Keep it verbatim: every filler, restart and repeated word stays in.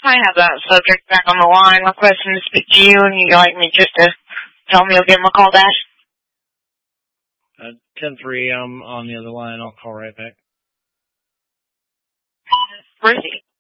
I have that subject back on the line requesting to speak to you, and you'd like me just to tell me you'll give him a call back? Uh, ten three, I'm on the other line. I'll call right back. Where is he?